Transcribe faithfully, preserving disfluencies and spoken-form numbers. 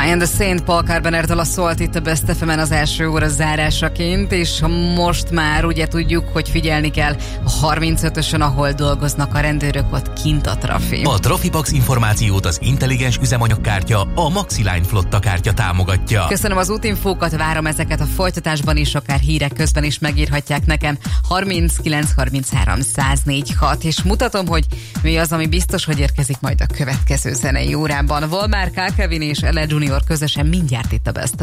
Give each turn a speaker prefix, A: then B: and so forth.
A: I Am The Saint Paul Carpenter dala szólt itt a Best ef emen az első óra zárásaként, és most már ugye tudjuk, hogy figyelni kell a harmincötösön, ahol dolgoznak a rendőrök, ott kint a trafi.
B: A Trafipax információt az intelligens üzemanyagkártya, a Maxiline Flotta kártya támogatja.
A: Köszönöm az útinfókat, várom ezeket a folytatásban is, akár hírek közben is megírhatják nekem harminckilenc harminchárom száz négy hat, és mutatom, hogy mi az, ami biztos, hogy érkezik majd a következő zenei órában. Volmár, K. Kevin és Ele Junior közösen mindjárt itt a Best